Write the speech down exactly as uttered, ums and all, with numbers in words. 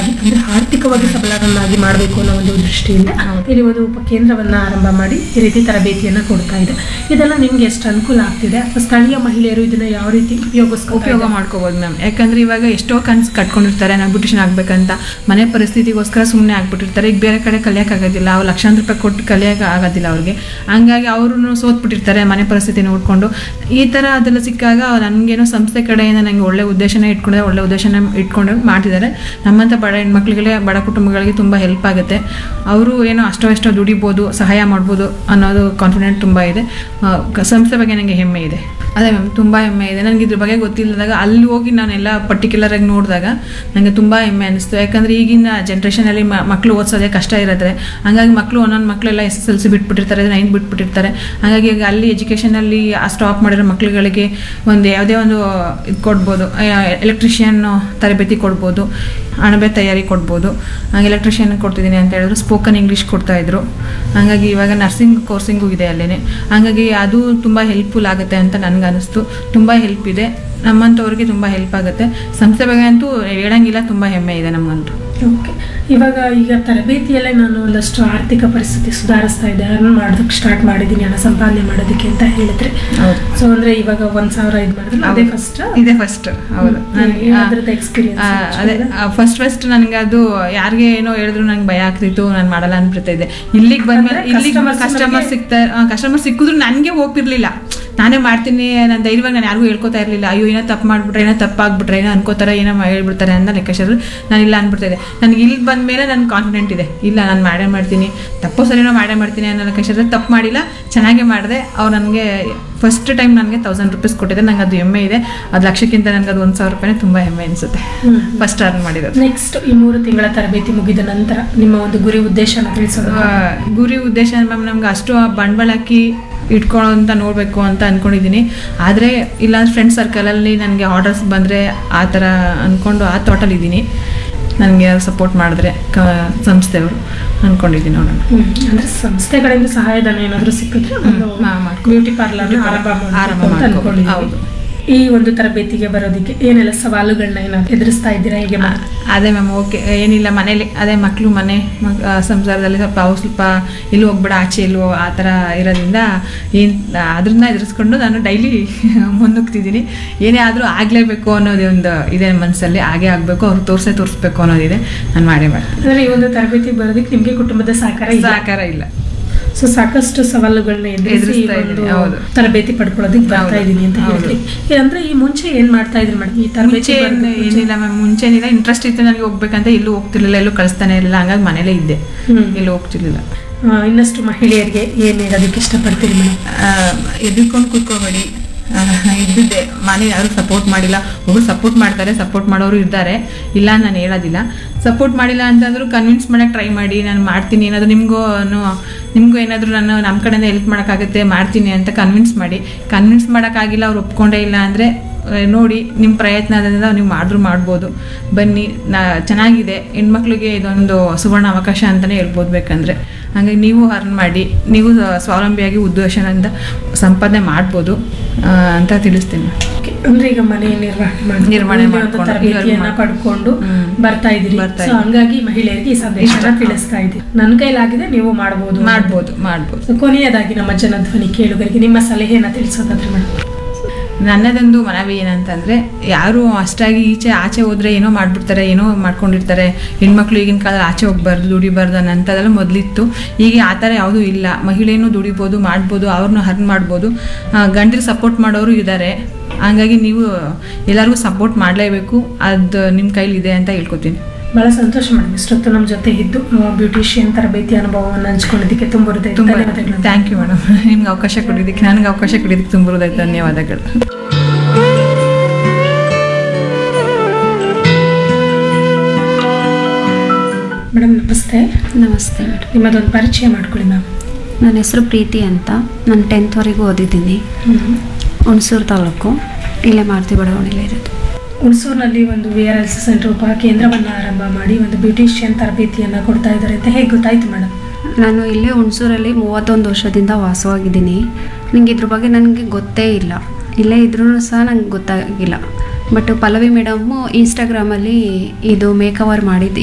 ಸಬಲರನ್ನಾಗಿ ಅಂದ್ರೆ ಆರ್ಥಿಕವಾಗಿ ಸಬಲರನ್ನಾಗಿ ಮಾಡಬೇಕು ಅನ್ನೋ ಒಂದು ದೃಷ್ಟಿಯಿಂದ ಇಲ್ಲಿ ಒಂದು ಉಪಕೇಂದ್ರವನ್ನ ಆರಂಭ ಮಾಡಿ ಈ ರೀತಿ ತರಬೇತಿಯನ್ನ ಕೊಡ್ತಾ ಇದೆ. ಇದೆಲ್ಲ ನಿಮ್ಗೆ ಎಷ್ಟು ಅನುಕೂಲ ಆಗ್ತಿದೆ ಅಥವಾ ಸ್ಥಳೀಯ ಮಹಿಳೆಯರು ಇದನ್ನ ಯಾವ ರೀತಿ ಉಪಯೋಗಿಸ್ಕೊ ಉಪಯೋಗ ಮಾಡ್ಕೋಬೋದು ಮ್ಯಾಮ್? ಯಾಕಂದ್ರೆ ಇವಾಗ ಎಷ್ಟೋ ಕನ್ಸು ಕಟ್ಕೊಂಡಿರ್ತಾರೆ, ನಾವು ಬ್ಯೂಟಿಷನ್ ಆಗ್ಬೇಕಂತ, ಮನೆ ಪರಿಸ್ಥಿತಿಗೋಸ್ಕರ ಸುಮ್ಮನೆ ಆಗ್ಬಿಟ್ಟಿರ್ತಾರೆ. ಈಗ ಬೇರೆ ಕಡೆ ಕಲಿಯೋಕ್ಕಾಗೋದಿಲ್ಲ, ಅವ್ರು ಲಕ್ಷಾಂತರ ರೂಪಾಯಿ ಕೊಟ್ಟು ಕಲಿಯೋಕೆ ಆಗೋದಿಲ್ಲ ಅವ್ರಿಗೆ. ಹಂಗಾಗಿ ಅವರು ಸೋತ್ಬಿಟ್ಟಿರ್ತಾರೆ ಮನೆ ಪರಿಸ್ಥಿತಿ ನೋಡಿಕೊಂಡು. ಈ ಥರ ಅದೆಲ್ಲ ಸಿಕ್ಕಾಗ ನನಗೇನೋ ಸಂಸ್ಥೆ ಕಡೆಯಿಂದ ನನಗೆ ಒಳ್ಳೆ ಉದ್ದೇಶನ ಇಟ್ಕೊಂಡಿದ್ದಾರೆ, ಒಳ್ಳೆ ಉದ್ದೇಶನ ಇಟ್ಕೊಂಡು ಮಾಡ್ತಿದ್ದಾರೆ. ನಮ್ಮಂಥ ಬಡ ಹೆಣ್ಮಕ್ಳಿಗೆ, ಬಡ ಕುಟುಂಬಗಳಿಗೆ ತುಂಬ ಹೆಲ್ಪ್ ಆಗುತ್ತೆ. ಅವರು ಏನೋ ಅಷ್ಟೋ ಎಷ್ಟೋ ದುಡಿಬೋದು, ಸಹಾಯ ಮಾಡ್ಬೋದು ಅನ್ನೋದು ಕಾನ್ಫಿಡೆಂಟ್ ತುಂಬ ಇದೆ. ಸಂಸ್ಥೆ ಬಗ್ಗೆ ನನಗೆ ಹೆಮ್ಮೆ ಇದೆ. ಅದೇ ಮ್ಯಾಮ್, ತುಂಬ ಹೆಮ್ಮೆ ಇದೆ. ನನಗೆ ಇದ್ರ ಬಗ್ಗೆ ಗೊತ್ತಿಲ್ಲದಾಗ ಅಲ್ಲಿ ಹೋಗಿ ನಾನೆಲ್ಲ ಪರ್ಟಿಕ್ಯುಲರಾಗಿ ನೋಡಿದಾಗ ನನಗೆ ತುಂಬ ಹೆಮ್ಮೆ ಅನ್ನಿಸ್ತು. ಯಾಕಂದರೆ ಈಗಿನ ಜನ್ರೇಷನಲ್ಲಿ ಮಕ್ಕಳು ಓದಿಸೋದೇ ಕಷ್ಟ ಇರುತ್ತೆ. ಹಂಗಾಗಿ ಮಕ್ಕಳು ಒಂದೊಂದು ಮಕ್ಕಳೆಲ್ಲ S S L C ಬಿಟ್ಬಿಟ್ಟಿರ್ತಾರೆ, ninth ಬಿಟ್ಬಿಟ್ಟಿರ್ತಾರೆ. ಹಾಗಾಗಿ ಈಗ ಅಲ್ಲಿ ಎಜುಕೇಷನಲ್ಲಿ ಸ್ಟಾಪ್ ಮಾಡಿರೋ ಮಕ್ಕಳುಗಳಿಗೆ ಒಂದು ಯಾವುದೇ ಒಂದು ಇದು ಕೊಡ್ಬೋದು, ಎಲೆಕ್ಟ್ರಿಷಿಯನ್ ತರಬೇತಿ ಕೊಡ್ಬೋದು, ಅಣಬೆ ತಯಾರಿ ಕೊಡ್ಬೋದು. ಎಲೆಕ್ಟ್ರಿಷಿಯನ್ ಕೊಡ್ತಿದ್ದೀನಿ ಅಂತ ಹೇಳಿದ್ರು, ಸ್ಪೋಕನ್ ಇಂಗ್ಲೀಷ್ ಕೊಡ್ತಾಯಿದ್ರು. ಹಾಗಾಗಿ ಇವಾಗ ನರ್ಸಿಂಗ್ ಕೋರ್ಸಿಂಗು ಇದೆ ಅಲ್ಲೇ. ಹಾಗಾಗಿ ಅದು ತುಂಬ ಹೆಲ್ಪ್ಫುಲ್ ಆಗುತ್ತೆ ಅಂತ ನನಗೆ ಅನ್ನಿಸ್ತು. ತುಂಬ ಹೆಲ್ಪ್ ಇದೆ, ನಮ್ಮಂಥವ್ರಿಗೆ ತುಂಬ ಹೆಲ್ಪ್ ಆಗುತ್ತೆ. ಸಂಸ್ಥೆ ಬಗ್ಗೆ ಅಂತೂ ಹೇಳಂಗಿಲ್ಲ, ತುಂಬ ಹೆಮ್ಮೆ ಇದೆ ನಮಗಂತೂ. ಓಕೆ, ಇವಾಗ ಈಗ ತರಬೇತಿಯಲ್ಲೇ ನಾನು ಒಂದಷ್ಟು ಆರ್ಥಿಕ ಪರಿಸ್ಥಿತಿ ಸುಧಾರಿಸ್ತಾ ಇದೆ, ಅರ್ನ್ ಮಾಡೋದಕ್ಕೆ ಸ್ಟಾರ್ಟ್ ಮಾಡಿದ್ದೀನಿ, ಹಣ ಸಂಪಾದನೆ ಮಾಡೋದಕ್ಕೆ ಅಂತ ಹೇಳಿದ್ರೆ. ಸೊ ಅಂದ್ರೆ ಇವಾಗ ಒಂದ್ ಸಾವಿರ ಇದು ಮಾಡಿದ್ರೆ ಅದೇ ಫಸ್ಟ್ ಇದೇ ಫಸ್ಟ್. ಹೌದು, ಅದ್ರದ್ದು ಎಕ್ಸ್ಪೀರಿಯನ್ಸ್ ಅದೇ ಫಸ್ಟ್ ಫಸ್ಟ್ ನನಗೆ ಅದು ಯಾರಿಗೆ ಏನೋ ಹೇಳಿದ್ರು ನಂಗೆ ಭಯ ಆಗ್ತಿತ್ತು, ನಾನು ಮಾಡಲ್ಲ ಅನ್ಬಿಡ್ತಾ. ಇಲ್ಲಿಗೆ ಬಂದ್ಮೇಲೆ ಇಲ್ಲಿಗೆ ಕಸ್ಟಮರ್ ಸಿಗ್ತಾ ಕಸ್ಟಮರ್ ಸಿಕ್ಕಿದ್ರು ನನಗೆ ಹೋಗ್ತಿರ್ಲಿಲ್ಲ. ನಾನೇ ಮಾಡ್ತೀನಿ, ನಾನು ಧೈರ್ಯವಾಗಿ ನಾನು ಯಾರಿಗೂ ಹೇಳ್ಕೊತಾ ಇರಲಿಲ್ಲ. ಅಯ್ಯೋ ಏನೋ ತಪ್ಪು ಮಾಡಿಬಿಟ್ರೆ, ಏನೋ ತಪ್ಪಾಗ್ಬಿಟ್ರೆ, ಏನೋ ಅನ್ಕೋತಾರೆ, ಏನೋ ಹೇಳ್ಬಿಡ್ತಾರೆ ಅಂತ ಲೆಕ್ಕಾಚಾರ ನಾನು ಇಲ್ಲ ಅನ್ಬಿಡ್ತಾಯಿದ್ದೆ. ನನಗೆ ಇಲ್ಲಿ ಬಂದ ಮೇಲೆ ನನಗೆ ಕಾನ್ಫಿಡೆಂಟ್ ಇದೆ, ಇಲ್ಲ ನಾನು ಮಾಡೇ ಮಾಡ್ತೀನಿ, ತಪ್ಪು ಸರಿನೋ ಮಾಡೇ ಮಾಡ್ತೀನಿ ಅನ್ನೋ ಲೆಕ್ಕಾಚಾರ. ತಪ್ಪು ಮಾಡಿಲ್ಲ, ಚೆನ್ನಾಗೇ ಮಾಡಿದೆ. ಅವ್ರು ನನಗೆ ಫಸ್ಟ್ ಟೈಮ್ ನನಗೆ ತೌಸಂಡ್ ರುಪೀಸ್ ಕೊಟ್ಟಿದ್ದೆ. ನಂಗೆ ಅದು ಹೆಮ್ಮೆ ಇದೆ. ಅದು ಲಕ್ಷಕ್ಕಿಂತ ನನಗೆ ಅದು ಒಂದು ಸಾವಿರ ರೂಪಾಯಿನೇ ತುಂಬ ಹೆಮ್ಮೆ ಅನಿಸುತ್ತೆ, ಫಸ್ಟ್ ಅರ್ನ್ ಮಾಡಿರೋದು. ನೆಕ್ಸ್ಟ್ ಈ ಮೂರು ತಿಂಗಳ ತರಬೇತಿ ಮುಗಿದ ನಂತರ ನಿಮ್ಮ ಒಂದು ಗುರಿ ಉದ್ದೇಶನ ತಿಳಿಸೋದು? ಗುರಿ ಉದ್ದೇಶ ಮ್ಯಾಮ್, ನಮ್ಗೆ ಅಷ್ಟು ಬಂಡವಾಳ ಹಾಕಿ ಇಟ್ಕೊಳ್ಳೋ ಅಂತ ನೋಡಬೇಕು ಅಂತ ಅಂದ್ಕೊಂಡಿದ್ದೀನಿ. ಆದರೆ ಇಲ್ಲ ಫ್ರೆಂಡ್ ಸರ್ಕಲಲ್ಲಿ ನನಗೆ ಆರ್ಡರ್ಸ್ ಬಂದರೆ ಆ ಥರ ಅಂದ್ಕೊಂಡು ಆ ಥಾಟಲ್ಲಿದ್ದೀನಿ. ನನಗೆ ಸಪೋರ್ಟ್ ಮಾಡಿದ್ರೆ ಕ ಸಂಸ್ಥೆಯವರು ಅಂದ್ಕೊಂಡಿದ್ದೀನಿ ನೋಡೋಣ. ಅಂದರೆ ಸಂಸ್ಥೆ ಕಡೆಯಿಂದ ಸಹಾಯಧನ ಏನಾದರೂ ಸಿಕ್ಕಿದ್ರೆ ಬ್ಯೂಟಿ ಪಾರ್ಲರ್ ಆರಂಭ ಆರಂಭ ಮಾಡ್ಕೊಂಡು. ಹೌದು. ಈ ಒಂದು ತರಬೇತಿಗೆ ಬರೋದಕ್ಕೆ ಏನೆಲ್ಲ ಸವಾಲುಗಳನ್ನ ಏನಾದ್ರು ಎದುರಿಸ್ತಾ ಇದ್ದೀರಾ? ಹೇಗೆ? ಅದೇ ಮ್ಯಾಮ್, ಓಕೆ, ಏನಿಲ್ಲ, ಮನೇಲಿ ಅದೇ ಮಕ್ಕಳು ಮನೆ ಸಂಸಾರದಲ್ಲಿ ಸ್ವಲ್ಪ ಅವು ಸ್ವಲ್ಪ ಎಲ್ಲೂ ಹೋಗ್ಬೇಡ, ಆಚೆ ಎಲ್ಲೋ ಆ ಥರ ಇರೋದ್ರಿಂದ ಏನು ಅದನ್ನ ಎದುರಿಸ್ಕೊಂಡು ನಾನು ಡೈಲಿ ಮುನ್ನುಗ್ತಿದ್ದೀನಿ. ಏನೇ ಆದರೂ ಆಗಲೇಬೇಕು ಅನ್ನೋದೇ ಒಂದು ಇದೆ ಮನಸ್ಸಲ್ಲಿ, ಹಾಗೆ ಆಗಬೇಕು, ಅವ್ರು ತೋರಿಸೇ ತೋರಿಸ್ಬೇಕು ಅನ್ನೋದಿದೆ. ನಾನು ಮಾಡೇ ಮಾಡ್ತೀನಿ. ಅಂದರೆ ಈ ಒಂದು ತರಬೇತಿ ಬರೋದಕ್ಕೆ ನಿಮಗೆ ಕುಟುಂಬದ ಸಹಕಾರ ಸಹಕಾರ ಇಲ್ಲ. ಸೊ ಸಾಕಷ್ಟು ಸವಾಲುಗಳನ್ನ ಎದುರಿಸ್ತಾ ಇದ್ದೀನಿ, ತರಬೇತಿ ಪಡ್ಕೊಳ್ಳೋದಕ್ಕೆ ಬರ್ತಾ ಇದ್ದೀನಿ ಅಂತ ಹೇಳ್ತೀವಿ. ಅಂದ್ರೆ ಈ ಮುಂಚೆ ಏನ್ ಮಾಡ್ತಾ ಇದ್ರಿ ಮೇಡಮ್? ಈ ತರಬೇತಿ ಏನಿಲ್ಲ ಮ್ಯಾಮ್, ಮುಂಚೆನಿಲ್ಲ, ಇಂಟ್ರೆಸ್ಟ್ ಇತ್ತು ನನಗೆ ಹೋಗ್ಬೇಕಂತ, ಎಲ್ಲೂ ಹೋಗ್ತಿರ್ಲಿಲ್ಲ, ಎಲ್ಲೂ ಕಳಿಸ್ತಾನೆ ಇರಲಿಲ್ಲ. ಹಂಗಾಗಿ ಮನೇಲೇ ಇದ್ದೆ, ಎಲ್ಲೂ ಹೋಗ್ತಿರ್ಲಿಲ್ಲ. ಇನ್ನಷ್ಟು ಮಹಿಳೆಯರಿಗೆ ಏನ್ ಹೇಳೋದಕ್ಕೆ ಇಷ್ಟಪಡ್ತೀರಿ ಮೇಡಮ್? ಎದುರ್ಕೊಂಡು ಕೂತ್ಕೋಬೇಡಿ, ಇದ್ದಿದ್ದೆ ಮನೆ ಯಾರು ಸಪೋರ್ಟ್ ಮಾಡಿಲ್ಲ. ಒಬ್ರು ಸಪೋರ್ಟ್ ಮಾಡ್ತಾರೆ, ಸಪೋರ್ಟ್ ಮಾಡೋರು ಇದ್ದಾರೆ, ಇಲ್ಲ ನಾನು ಹೇಳೋದಿಲ್ಲ. ಸಪೋರ್ಟ್ ಮಾಡಿಲ್ಲ ಅಂತಂದ್ರೂ ಕನ್ವಿನ್ಸ್ ಮಾಡೋಕ್ಕೆ ಟ್ರೈ ಮಾಡಿ, ನಾನು ಮಾಡ್ತೀನಿ, ಏನಾದರೂ ನಿಮಗೂ ನಿಮಗೂ ಏನಾದರೂ ನಾನು ನಮ್ಮ ಕಡೆಯಿಂದ ಹೆಲ್ಪ್ ಮಾಡೋಕ್ಕಾಗುತ್ತೆ, ಮಾಡ್ತೀನಿ ಅಂತ ಕನ್ವಿನ್ಸ್ ಮಾಡಿ. ಕನ್ವಿನ್ಸ್ ಮಾಡೋಕ್ಕಾಗಿಲ್ಲ, ಅವ್ರು ಒಪ್ಕೊಂಡೇ ಇಲ್ಲ ಅಂದರೆ ನೋಡಿ, ನಿಮ್ಮ ಪ್ರಯತ್ನದಿಂದ ನೀವು ಮಾಡಿದ್ರು ಮಾಡ್ಬೋದು. ಬನ್ನಿ, ನಾ ಚೆನ್ನಾಗಿದೆ, ಹೆಣ್ಮಕ್ಳಿಗೆ ಇದೊಂದು ಸುವರ್ಣ ಅವಕಾಶ ಅಂತಲೇ ಹೇಳ್ಬೋದು ಬೇಕಂದರೆ. ಹಾಗಾಗಿ ನೀವು ಅರ್ನ್ ಮಾಡಿ, ನೀವು ಸ್ವಾವಲಂಬಿಯಾಗಿ ಉದ್ದೇಶದಿಂದ ಸಂಪಾದನೆ ಮಾಡ್ಬೋದು ಅಂತ ತಿಳಿಸ್ತೀನಿ. ಅಂದ್ರೆ ಈಗ ಮನೆ ನಿರ್ವಹಣೆ ನಿರ್ವಹಣೆ ತರಬೇತಿಯನ್ನ ಪಡ್ಕೊಂಡು ಬರ್ತಾ ಇದ್ದೀರಿ, ಹಂಗಾಗಿ ಮಹಿಳೆಯರಿಗೆ ಈ ಸಂದೇಶನ ತಿಳಿಸ್ತಾ ಇದ್ದೀರಿ. ನನ್ನ ಕೈಲಾಗಿದೆ, ನೀವು ಮಾಡ್ಬೋದು ಮಾಡ್ಬೋದು ಮಾಡ್ಬೋದು ಕೊನೆಯದಾಗಿ ನಮ್ಮ ಜನಧ್ವನಿ ಕೇಳುಗರಿಗೆ ನಿಮ್ಮ ಸಲಹೆಯನ್ನ ತಿಳಿಸೋದಾದ್ರೆ ಮೇಡಮ್? ನನ್ನದೊಂದು ಮನವಿ ಏನಂತಂದರೆ, ಯಾರು ಅಷ್ಟಾಗಿ ಈಚೆ ಆಚೆ ಹೋದರೆ ಏನೋ ಮಾಡಿಬಿಡ್ತಾರೆ, ಏನೋ ಮಾಡ್ಕೊಂಡಿರ್ತಾರೆ. ಹೆಣ್ಮಕ್ಳು ಈಗಿನ ಕಾಲದಲ್ಲಿ ಆಚೆ ಹೋಗ್ಬಾರ್ದು, ದುಡಿಬಾರ್ದು ಅನ್ನೋಂಥದ್ದೆಲ್ಲ ಮೊದಲಿತ್ತು. ಈಗ ಆ ಥರ ಯಾವುದೂ ಇಲ್ಲ. ಮಹಿಳೆಯೂ ದುಡಿಬೋದು, ಮಾಡ್ಬೋದು, ಅವ್ರನ್ನೂ ಅರ್ನ್ ಮಾಡ್ಬೋದು. ಗಂಡರಿಗೆ ಸಪೋರ್ಟ್ ಮಾಡೋರು ಇದ್ದಾರೆ. ಹಾಗಾಗಿ ನೀವು ಎಲ್ಲರಿಗೂ ಸಪೋರ್ಟ್ ಮಾಡಲೇಬೇಕು, ಅದು ನಿಮ್ಮ ಕೈಲಿದೆ ಅಂತ ಹೇಳ್ಕೊತೀನಿ. ಭಾಳ ಸಂತೋಷ ಮೇಡಮ್, ಇಷ್ಟೊತ್ತು ನಮ್ಮ ಜೊತೆ ಇದ್ದು ಬ್ಯೂಟಿಷಿಯನ್ ತರಬೇತಿ ಅನುಭವವನ್ನು ಹಂಚ್ಕೊಂಡಿದ್ದಕ್ಕೆ ತುಂಬ ಹೃದಯ ಧನ್ಯವಾದಗಳು. ಥ್ಯಾಂಕ್ ಯು ಮೇಡಮ್, ನಿಮ್ಗೆ ಅವಕಾಶ ಕೊಟ್ಟಿದ್ದಕ್ಕೆ, ನನಗೆ ಅವಕಾಶ ಕೊಟ್ಟಿದ್ದಕ್ಕೆ ತುಂಬ ಹೃದಯ ಧನ್ಯವಾದಗಳು. ಮೇಡಮ್ ನಮಸ್ತೆ. ನಮಸ್ತೆ ಮೇಡಮ್. ನಿಮ್ಮದೊಂದು ಪರಿಚಯ ಮಾಡ್ಕೊಳ್ಳಿ ಮ್ಯಾಮ್. ನನ್ನ ಹೆಸರು ಪ್ರೀತಿ ಅಂತ, ನಾನು ಟೆಂತ್ವರೆಗೂ ಓದಿದ್ದೀನಿ. ಹುಣಸೂರು ತಾಲೂಕು, ಇಲ್ಲೇ ಮಾರುತಿ ಬಡಾವಣೆಯಲ್ಲೇ ಇರೋದು. ಹುಣಸೂರಿನಲ್ಲಿ ಒಂದು ವಿ ಆರ್ ಎಸ್ ಸೆಂಟರ್ ಉಪ ಕೇಂದ್ರವನ್ನು ಆರಂಭ ಮಾಡಿ ಒಂದು ಬ್ಯೂಟಿಷಿಯನ್ ತರಬೇತಿಯನ್ನು ಕೊಡ್ತಾ ಇದ್ದಾರೆ ಅಂತ ಹೇಗೆ ಗೊತ್ತಾಯ್ತು ಮೇಡಮ್? ನಾನು ಇಲ್ಲೇ ಹುಣಸೂರಲ್ಲಿ ಮೂವತ್ತೊಂದು ವರ್ಷದಿಂದ ವಾಸವಾಗಿದ್ದೀನಿ. ನನಗೆ ಇದ್ರ ಬಗ್ಗೆ ನನಗೆ ಗೊತ್ತೇ ಇಲ್ಲ, ಇಲ್ಲೇ ಇದ್ರೂ ಸಹ ನಂಗೆ ಗೊತ್ತಾಗಿಲ್ಲ. ಬಟ್ ಪಲ್ಲವಿ ಮೇಡಮ್ಮು ಇನ್ಸ್ಟಾಗ್ರಾಮಲ್ಲಿ ಇದು ಮೇಕವರ್ ಮಾಡಿದ್ದು